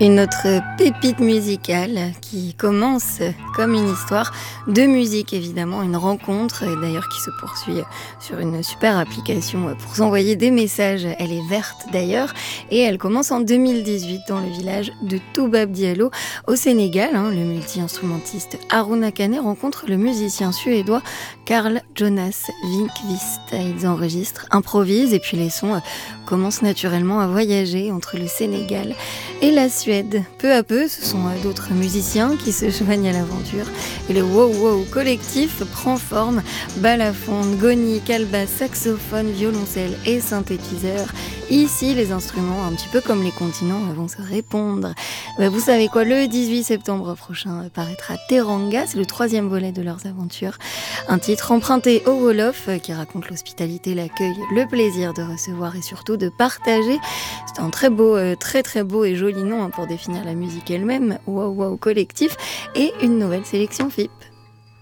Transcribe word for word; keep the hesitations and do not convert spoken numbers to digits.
Une autre pépite musicale qui commence comme une histoire de musique, évidemment, une rencontre d'ailleurs qui se poursuit sur une super application pour s'envoyer des messages. Elle est verte d'ailleurs et elle commence en deux mille dix-huit dans le village de Toubab Diallo au Sénégal. Hein, le multi-instrumentiste Harouna Kane rencontre le musicien suédois Carl Jonas Winkvist. Ils enregistrent, improvisent et puis les sons commencent naturellement à voyager entre le Sénégal et la Suède. Peu à peu, ce sont d'autres musiciens qui se joignent à l'aventure et le wow wow collectif prend forme. Balafon, goni, calebasse, saxophone, violoncelle et synthétiseur. Ici, les instruments, un petit peu comme les continents, vont se répondre. Bah, vous savez quoi, le dix-huit septembre prochain paraîtra Teranga, c'est le troisième volet de leurs aventures. Un titre emprunté au Wolof qui raconte l'hospitalité, l'accueil, le plaisir de recevoir et surtout de partager. C'est un très beau, très très beau et joli nom pour définir la musique elle-même, Wow Wow Collectif, et une nouvelle sélection F I P.